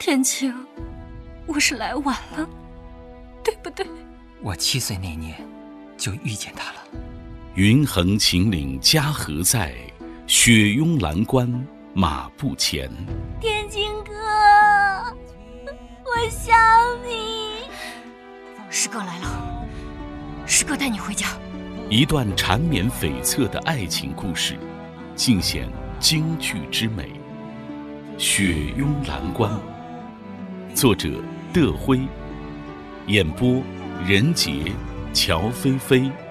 天晴，我是来晚了，对不对？ 我7岁那年就遇见他了。 云横秦岭家何在？雪拥蓝关马不前。 天晴哥，我想你。师哥来了，师哥带你回家。 一段缠绵悱恻的爱情故事，尽显京剧之美。雪拥蓝关，作者德辉，演播任杰、乔菲菲。